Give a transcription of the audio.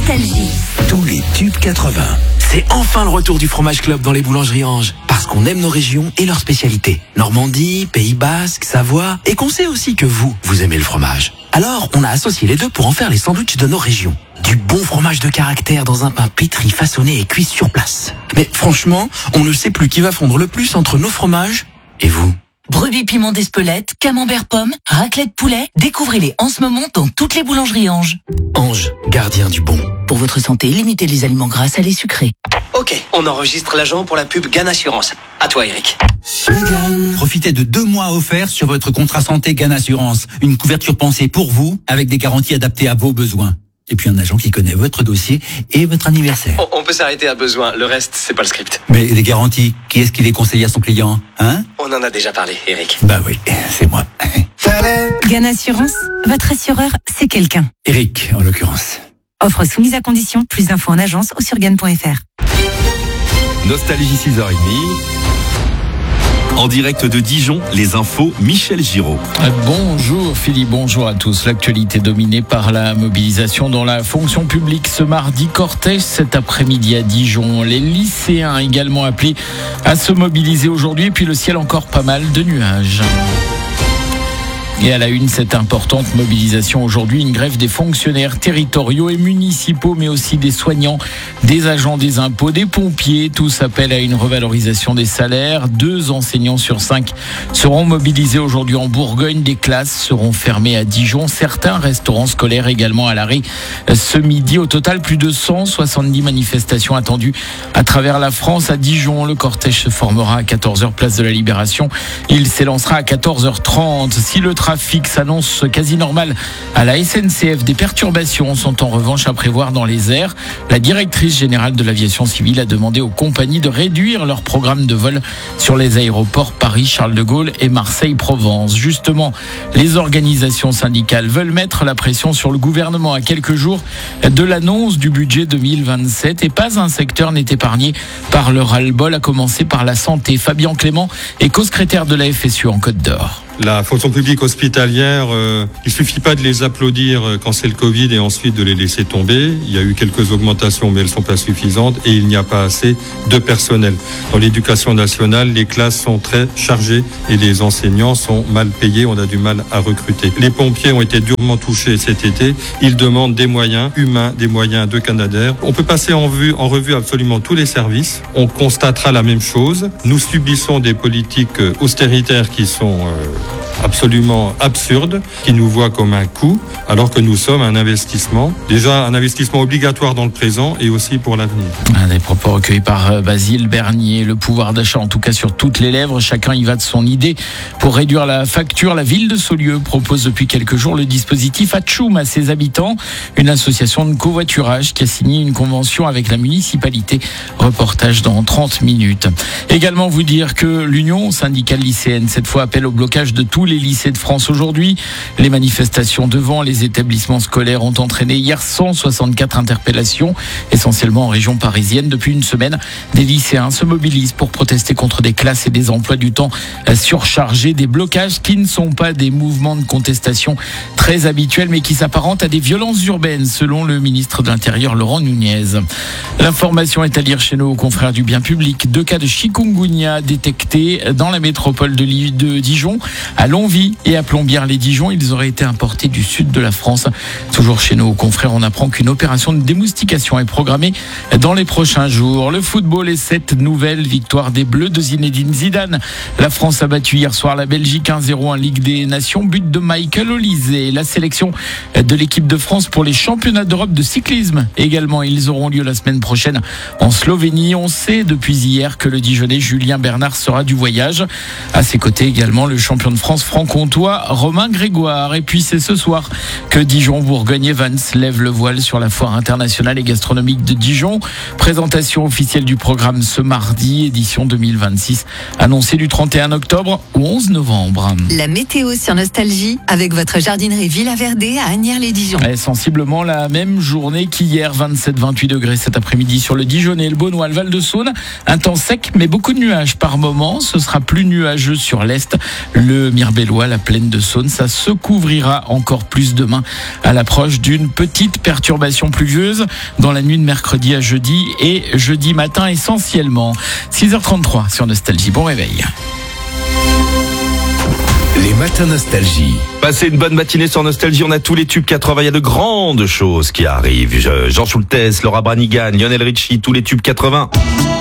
Nostalgie. Tous les tubes 80. C'est enfin le retour du fromage club dans les boulangeries Ange. Parce qu'on aime nos régions et leurs spécialités. Normandie, Pays Basque, Savoie. Et qu'on sait aussi que vous aimez le fromage. Alors, on a associé les deux pour en faire les sandwichs de nos régions. Du bon fromage de caractère dans un pain pétri, façonné et cuit sur place. Mais franchement, on ne sait plus qui va fondre le plus entre nos fromages et vous. Brebis piment d'Espelette, camembert pomme, raclette poulet, découvrez-les en ce moment dans toutes les boulangeries Ange. Ange, gardien du bon. Pour votre santé, limitez les aliments gras, salés, sucrés. Ok, on enregistre l'agent pour la pub GAN Assurance. À toi, Eric. Profitez de 2 mois offerts sur votre contrat santé GAN Assurance. Une couverture pensée pour vous, avec des garanties adaptées à vos besoins. Et puis un agent qui connaît votre dossier et votre anniversaire. On peut s'arrêter à besoin, le reste, c'est pas le script. Mais les garanties, qui est-ce qui les conseille à son client, hein? On en a déjà parlé, Eric. Bah oui, c'est moi. GAN Assurance, votre assureur, c'est quelqu'un. Eric, en l'occurrence. Offre soumise à condition. Plus d'infos en agence ou sur GAN.fr. Nostalgie 6h30. En direct de Dijon, les infos, Michel Giraud. Bonjour Philippe, bonjour à tous. L'actualité dominée par la mobilisation dans la fonction publique ce mardi. Cortège cet après-midi à Dijon. Les lycéens également appelés à se mobiliser aujourd'hui. Et puis le ciel encore pas mal de nuages. Et à la une, cette importante mobilisation aujourd'hui, une grève des fonctionnaires territoriaux et municipaux, mais aussi des soignants, des agents des impôts, des pompiers. Tous appellent à une revalorisation des salaires. 2 enseignants sur 5 seront mobilisés aujourd'hui en Bourgogne. Des classes seront fermées à Dijon. Certains restaurants scolaires également à l'arrêt ce midi. Au total, plus de 170 manifestations attendues à travers la France. À Dijon, le cortège se formera à 14h, place de la Libération. Il s'élancera à 14h30. Si le trafic s'annonce quasi normal à la SNCF, des perturbations sont en revanche à prévoir dans les airs. La directrice générale de l'aviation civile a demandé aux compagnies de réduire leur programme de vol sur les aéroports Paris, Charles de Gaulle et Marseille-Provence. Justement, les organisations syndicales veulent mettre la pression sur le gouvernement à quelques jours de l'annonce du budget 2027 et pas un secteur n'est épargné par le ras-le-bol, à commencer par la santé. Fabien Clément est co-secrétaire de la FSU en Côte d'Or. La fonction publique hospitalière, il suffit pas de les applaudir quand c'est le Covid et ensuite de les laisser tomber. Il y a eu quelques augmentations, mais elles sont pas suffisantes et il n'y a pas assez de personnel. Dans l'éducation nationale, les classes sont très chargées et les enseignants sont mal payés. On a du mal à recruter. Les pompiers ont été durement touchés cet été. Ils demandent des moyens humains, des moyens de Canadair. On peut passer en revue absolument tous les services. On constatera la même chose. Nous subissons des politiques austéritaires qui sont absolument absurde, qui nous voit comme un coût, alors que nous sommes un investissement, déjà un investissement obligatoire dans le présent et aussi pour l'avenir. Des propos recueillis par Basile Bernier. Le pouvoir d'achat, en tout cas sur toutes les lèvres, chacun y va de son idée. Pour réduire la facture, la ville de Saulieu propose depuis quelques jours le dispositif Atchoum à ses habitants, une association de covoiturage qui a signé une convention avec la municipalité. Reportage dans 30 minutes. Également vous dire que l'Union syndicale lycéenne, cette fois, appelle au blocage de tous les lycées de France aujourd'hui. Les manifestations devant les établissements scolaires ont entraîné hier 164 interpellations, essentiellement en région parisienne. Depuis une semaine, des lycéens se mobilisent pour protester contre des classes et des emplois du temps surchargés, des blocages qui ne sont pas des mouvements de contestation très habituels, mais qui s'apparentent à des violences urbaines, selon le ministre de l'Intérieur, Laurent Nunez. L'information est à lire chez nos confrères du bien public. 2 cas de chikungunya détectés dans la métropole de Dijon, à Longwy et à Plombières-les-Dijon. Ils auraient été importés du sud de la France. Toujours chez nos confrères, on apprend qu'une opération de démoustication est programmée dans les prochains jours. Le football et cette nouvelle victoire des Bleus de Zinedine Zidane. La France a battu hier soir la Belgique 1-0 en Ligue des Nations. But de Michael Olise. La sélection de l'équipe de France pour les championnats d'Europe de cyclisme également. Ils auront lieu la semaine prochaine en Slovénie. On sait depuis hier que le Dijonnais Julien Bernard sera du voyage. À ses côtés également le champion de France franc-comtois Romain Grégoire. Et puis c'est ce soir que Dijon, Bourgogne et Vans lèvent le voile sur la foire internationale et gastronomique de Dijon. Présentation officielle du programme ce mardi, édition 2026, annoncée du 31 octobre au 11 novembre. La météo sur Nostalgie avec votre jardinerie Villa Verdé à Asnières-les-Dijon. Sensiblement la même journée qu'hier, 27-28 degrés cet après-midi sur le Dijonnais, le Beaunois, le Val-de-Saône. Un temps sec mais beaucoup de nuages par moment. Ce sera plus nuageux sur l'est. Le Mirbé Montbellois, la plaine de Saône. Ça se couvrira encore plus demain à l'approche d'une petite perturbation pluvieuse dans la nuit de mercredi à jeudi et jeudi matin essentiellement. 6h33 sur Nostalgie. Bon réveil. Les matins Nostalgie. Passez une bonne matinée sur Nostalgie, on a tous les tubes 80, il y a de grandes choses qui arrivent. Jean Schultes, Laura Branigan, Lionel Richie, tous les tubes 80.